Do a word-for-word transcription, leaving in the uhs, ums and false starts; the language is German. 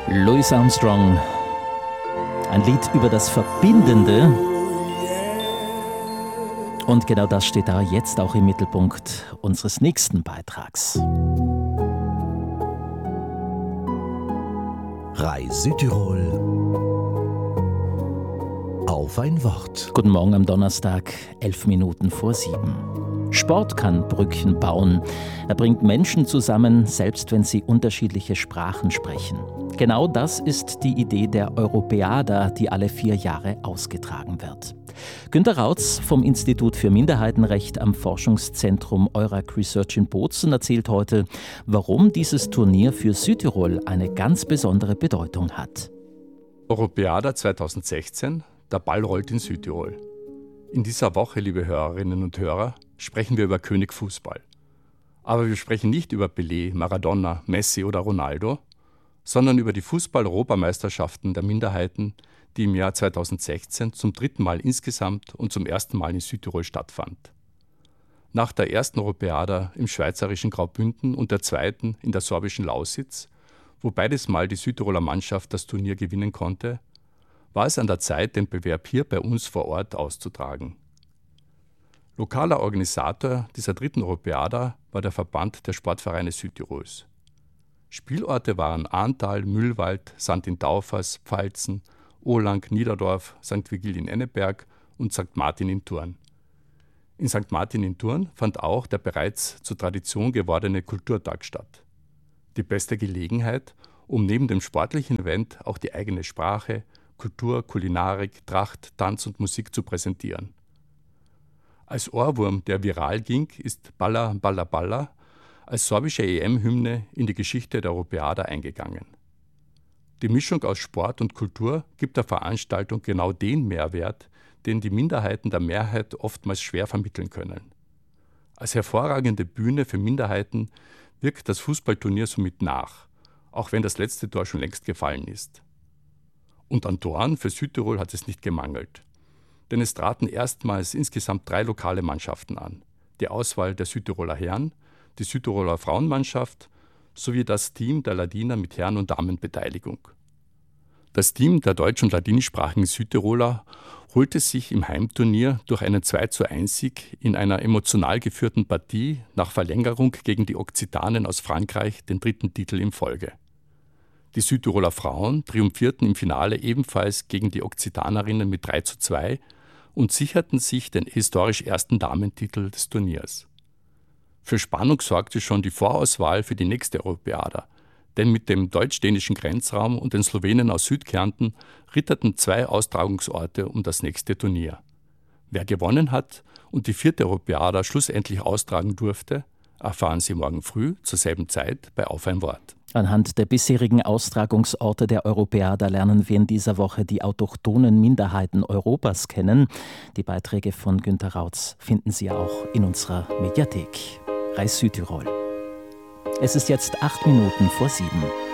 Louis Armstrong. Ein Lied über das Verbindende. Und genau das steht da jetzt auch im Mittelpunkt unseres nächsten Beitrags. R A I Südtirol auf ein Wort. Guten Morgen am Donnerstag, elf Minuten vor sieben. Sport kann Brücken bauen. Er bringt Menschen zusammen, selbst wenn sie unterschiedliche Sprachen sprechen. Genau das ist die Idee der Europeada, die alle vier Jahre ausgetragen wird. Günter Rautz vom Institut für Minderheitenrecht am Forschungszentrum Eurac Research in Bozen erzählt heute, warum dieses Turnier für Südtirol eine ganz besondere Bedeutung hat. Europeada zweitausendsechzehn, der Ball rollt in Südtirol. In dieser Woche, liebe Hörerinnen und Hörer, sprechen wir über König Fußball. Aber wir sprechen nicht über Pelé, Maradona, Messi oder Ronaldo, sondern über die Fußball-Europameisterschaften der Minderheiten, die im Jahr zweitausendsechzehn zum dritten Mal insgesamt und zum ersten Mal in Südtirol stattfand. Nach der ersten Europeada im schweizerischen Graubünden und der zweiten in der sorbischen Lausitz, wo beides Mal die Südtiroler Mannschaft das Turnier gewinnen konnte, war es an der Zeit, den Bewerb hier bei uns vor Ort auszutragen. Lokaler Organisator dieser dritten Europeada war der Verband der Sportvereine Südtirols. Spielorte waren Ahntal, Mühlwald, Sankt in Taufers, Pfalzen, Ohlang, Niederdorf, Sankt Vigil in Enneberg und Sankt Martin in Thurn. In Sankt Martin in Thurn fand auch der bereits zur Tradition gewordene Kulturtag statt. Die beste Gelegenheit, um neben dem sportlichen Event auch die eigene Sprache, Kultur, Kulinarik, Tracht, Tanz und Musik zu präsentieren. Als Ohrwurm, der viral ging, ist Balla Balla Balla als sorbische E M-Hymne in die Geschichte der Europeada eingegangen. Die Mischung aus Sport und Kultur gibt der Veranstaltung genau den Mehrwert, den die Minderheiten der Mehrheit oftmals schwer vermitteln können. Als hervorragende Bühne für Minderheiten wirkt das Fußballturnier somit nach, auch wenn das letzte Tor schon längst gefallen ist. Und an Toren für Südtirol hat es nicht gemangelt. Denn es traten erstmals insgesamt drei lokale Mannschaften an. Die Auswahl der Südtiroler Herren, die Südtiroler Frauenmannschaft sowie das Team der Ladiner mit Herren- und Damenbeteiligung. Das Team der deutsch- und ladinischsprachigen Südtiroler holte sich im Heimturnier durch einen zwei zu eins Sieg in einer emotional geführten Partie nach Verlängerung gegen die Okzitanen aus Frankreich den dritten Titel in Folge. Die Südtiroler Frauen triumphierten im Finale ebenfalls gegen die Okzitanerinnen mit drei zu zwei und sicherten sich den historisch ersten Damentitel des Turniers. Für Spannung sorgte schon die Vorauswahl für die nächste Europeada, denn mit dem deutsch-dänischen Grenzraum und den Slowenen aus Südkärnten ritterten zwei Austragungsorte um das nächste Turnier. Wer gewonnen hat und die vierte Europeada schlussendlich austragen durfte, erfahren Sie morgen früh zur selben Zeit bei Auf ein Wort. Anhand der bisherigen Austragungsorte der Europeada lernen wir in dieser Woche die autochthonen Minderheiten Europas kennen. Die Beiträge von Günter Rautz finden Sie auch in unserer Mediathek. R A I Südtirol. Es ist jetzt acht Minuten vor sieben.